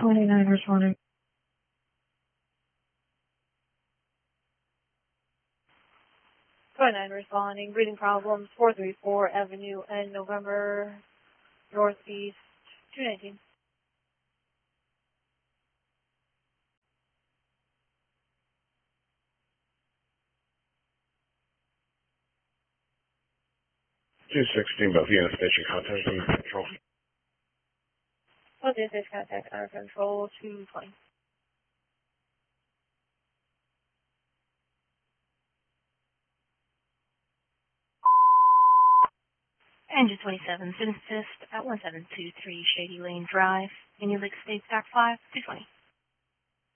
29 responding. Breathing problems, 434 Avenue and November, Northeast, 219. Steamboat Vienna Station, contact under control. Well, this is contact under control, 220. Engine 27, Citizen Assist at 1723 Shady Lane Drive, Indian Lake State, Stack 5, 220.